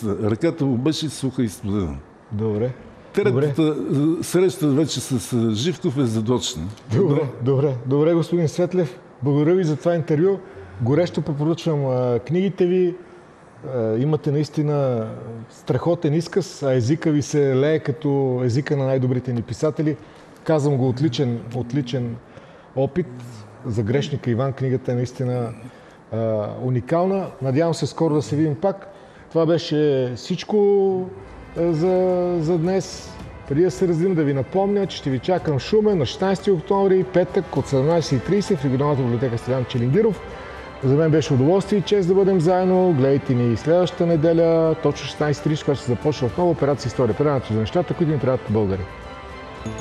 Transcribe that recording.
наистина. Ръката му беше суха и студена. Добре. Третата среща вече с Живков е задочна. Добре, господин Светлев. Благодаря ви за това интервю. Горещо препоръчвам книгите ви. Имате наистина страхотен изказ, а езика ви се лее като езика на най-добрите ни писатели. Казвам го отличен опит. За грешника Иван книгата е наистина уникална. Надявам се скоро да се видим пак. Това беше всичко за днес. Преди да се разделим, да ви напомня, че ще ви чакам в Шумен на 16 октомври, петък от 17:30 в регионалната библиотека Стефан Челингиров. За мен беше удоволствие и чест да бъдем заедно. Гледайте ни следващата неделя, точно 16:30, когато ще започне отново операция История. Предаването за нещата, които ни трябват българи.